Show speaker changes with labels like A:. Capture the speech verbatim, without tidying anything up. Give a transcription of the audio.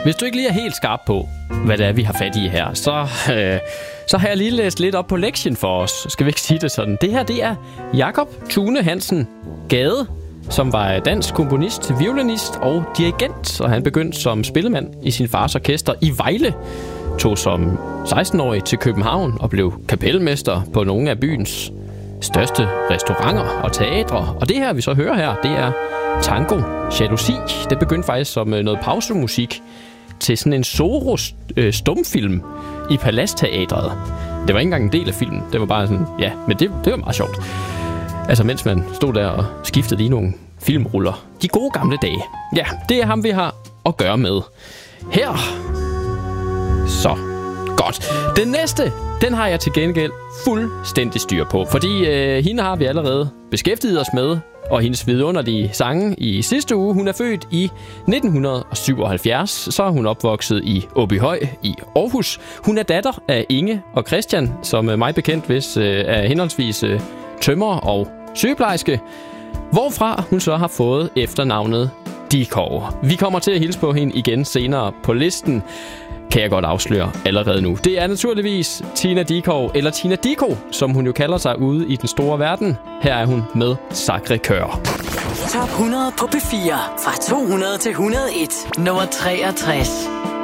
A: Hvis du ikke lige er helt skarp på, hvad det er, vi har fat i her, så, øh, så har jeg lige læst lidt op på lektien for os. Skal vi ikke sige det sådan? Det her, det er Jakob Thune Hansen Gade, som var dansk komponist, violinist og dirigent. Og han begyndte som spillemand i sin fars orkester i Vejle. Tog som seksten-årig til København og blev kapelmester på nogle af byens største restauranter og teatre. Og det her, vi så hører her, det er Tango Jalousi. Det begyndte faktisk som noget pausemusik til sådan en Zorro-stumfilm i Palais-teatret. Det var ikke engang en del af filmen. Det var bare sådan, ja, men det, det var meget sjovt. Altså, mens man stod der og skiftede lige nogle filmruller. De gode gamle dage. Ja, det er ham, vi har at gøre med her. Så, godt. Den næste, den har jeg til gengæld fuldstændig styr på. Fordi øh, hende har vi allerede beskæftiget os med. Og hendes vidunderlige sange i sidste uge. Hun er født i nitten syvoghalvfjerds. Så er hun opvokset i Åbyhøj i Aarhus. Hun er datter af Inge og Christian, som er mig bekendt, hvis øh, er henholdsvis øh, tømrer og sygeplejerske. Hvorfra hun så har fået efternavnet Dickow. Vi kommer til at hilse på hende igen senere på listen. Kan jeg godt afsløre allerede nu. Det er naturligvis Tina Dickow, eller Tina Dickow, som hun jo kalder sig ude i den store verden. Her er hun med Sacré-Cœur.
B: Top hundrede på P fire. Fra to hundrede til et hundrede og en. Nummer treogtres.